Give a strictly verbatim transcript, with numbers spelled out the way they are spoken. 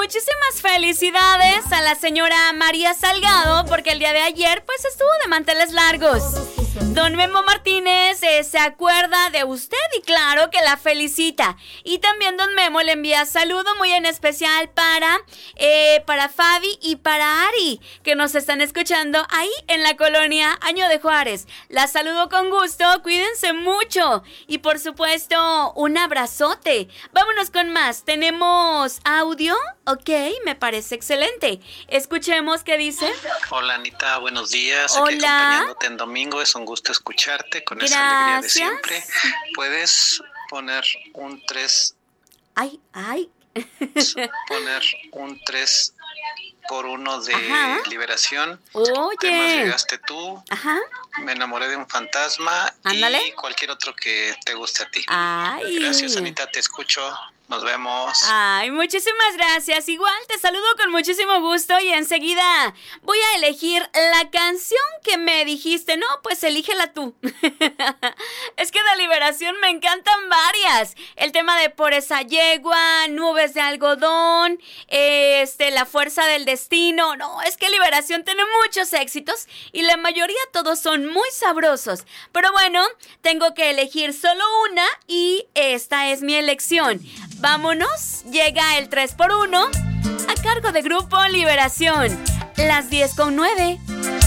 muchísimas felicidades a la señora María Salgado, porque el día de ayer pues estuvo de manteles largos. Don Memo Martínez eh, se acuerda de usted y claro que la felicita. Y también don Memo le envía saludo muy en especial para, eh, para Fabi y para Ari, que nos están escuchando ahí en la colonia Año de Juárez. La saludo con gusto, cuídense mucho y por supuesto un abrazote. Vámonos con más, tenemos audio, ok, me parece excelente. Escuchemos qué dice. Hola Anita, buenos días. Hola. Aquí acompañándote en domingo, es un gusto escucharte con Gracias. esa alegría de siempre. ¿Puedes poner un tres? Ay, ay. Poner un tres por uno de Ajá. Liberación. Oye. Temas Llegaste tú. Ajá. Me enamoré de un fantasma. Ándale. Y cualquier otro que te guste a ti. Ay. Gracias Anita, te escucho. Nos vemos. Ay, muchísimas gracias. Igual te saludo con muchísimo gusto y enseguida voy a elegir la canción que me dijiste. No, pues elígela tú. Es que de Liberación me encantan varias. El tema de Por esa yegua, Nubes de algodón, este, La fuerza del destino. No, es que Liberación tiene muchos éxitos y la mayoría todos son muy sabrosos. Pero bueno, tengo que elegir solo una y esta es mi elección. Vámonos, llega el tres por uno a cargo de Grupo Liberación, las diez con nueve.